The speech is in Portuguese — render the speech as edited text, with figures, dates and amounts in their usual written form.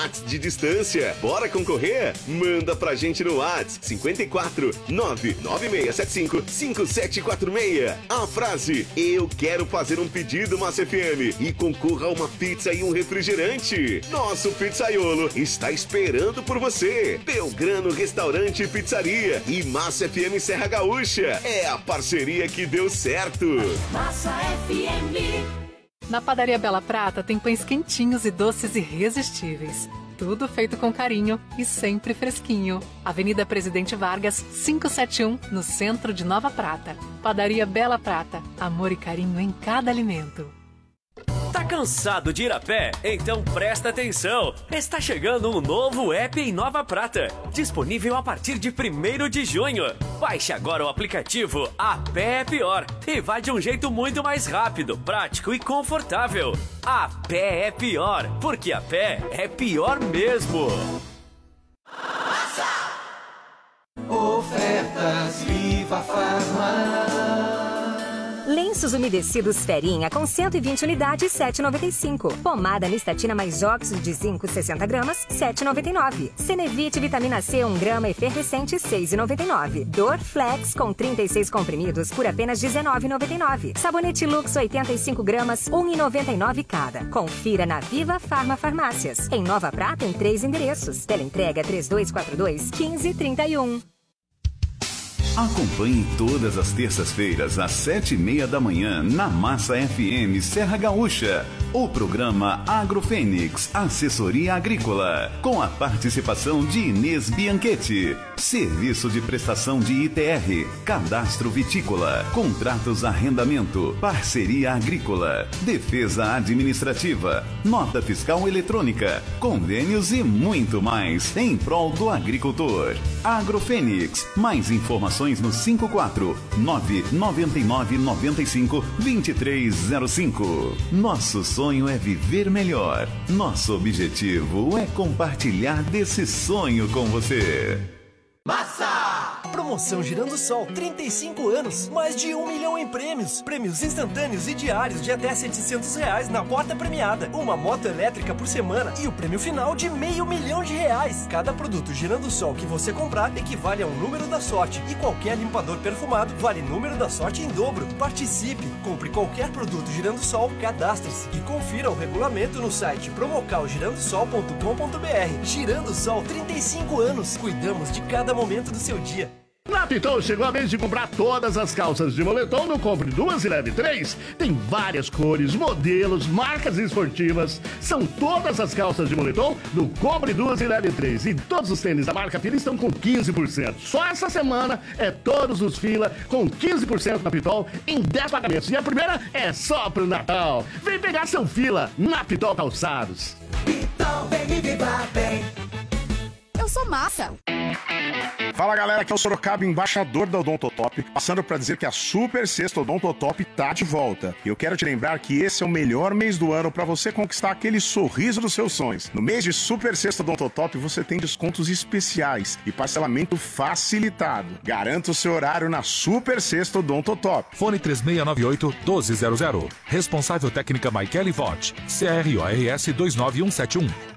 watts de distância. Bora concorrer? Manda pra gente no WhatsApp 54 99675 5746. A frase: eu quero fazer um pedido, Massa FM, e concorra a uma pizza e um refrigerante. Nosso pizzaiolo está esperando por você. Belgrano Restaurante e Pizzaria e Massa FM Serra Gaúcha. É a parceria que deu certo. Massa FM. Na Padaria Bela Prata tem pães quentinhos e doces irresistíveis. Tudo feito com carinho e sempre fresquinho. Avenida Presidente Vargas, 571, no centro de Nova Prata. Padaria Bela Prata. Amor e carinho em cada alimento. Tá cansado de ir a pé? Então presta atenção! Está chegando um novo app em Nova Prata, disponível a partir de 1º de junho. Baixe agora o aplicativo A Pé é Pior e vá de um jeito muito mais rápido, prático e confortável. A Pé é Pior, porque a pé é pior mesmo. Ofertas Viva Farma. Lenços umedecidos Ferinha com 120 unidades, 7,95. Pomada Nistatina mais óxido de zinco 60 gramas, 7,99. Cenevite vitamina C 1 grama efervescente, 6,99. Dorflex com 36 comprimidos por apenas 19,99. Sabonete Lux 85 gramas, 1,99 cada. Confira na Viva Farma Farmácias. Em Nova Prata, em 3 endereços. Teleentrega 3242-1531. Acompanhe todas as terças-feiras às 7:30 da manhã na Massa FM Serra Gaúcha. O programa Agrofênix, Assessoria Agrícola, com a participação de Inês Bianchetti. Serviço de prestação de ITR, Cadastro Vitícola, Contratos Arrendamento, Parceria Agrícola, Defesa Administrativa, Nota Fiscal Eletrônica, Convênios e muito mais em prol do agricultor. Agrofênix, mais informações no 54999952305. Nosso sonho é viver melhor. Nosso objetivo é compartilhar desse sonho com você. Massa! Promoção Girando Sol, 35 anos, mais de 1 milhão em prêmios. Prêmios instantâneos e diários de até R$700 na porta premiada. Uma moto elétrica por semana e o prêmio final de R$500 mil. Cada produto Girando Sol que você comprar equivale a um número da sorte. E qualquer limpador perfumado vale número da sorte em dobro. Participe! Compre qualquer produto Girando Sol, cadastre-se e confira o regulamento no site promocalgirandosol.com.br. Girando Sol, 35 anos. Cuidamos de cada momento do seu dia. Na Pitol chegou a vez de comprar todas as calças de moletom no Compre 2 e Leve 3. Tem várias cores, modelos, marcas esportivas. São todas as calças de moletom do Compre 2 e Leve 3. E todos os tênis da marca Fila estão com 15%. Só essa semana é todos os Fila com 15% na Pitol em 10 pagamentos. E a primeira é só pro Natal. Vem pegar seu Fila na Pitol Calçados. Pitol, vem me vivar bem. Eu sou Massa. Fala galera, aqui é o Sorocaba, embaixador da Odontotop, passando para dizer que a Super Sexta Odontotop tá de volta. E eu quero te lembrar que esse é o melhor mês do ano para você conquistar aquele sorriso dos seus sonhos. No mês de Super Sexta Odontotop você tem descontos especiais e parcelamento facilitado. Garanta o seu horário na Super Sexta Odontotop. Fone 3698-1200. Responsável técnica Michele Vott, CRORS 29171.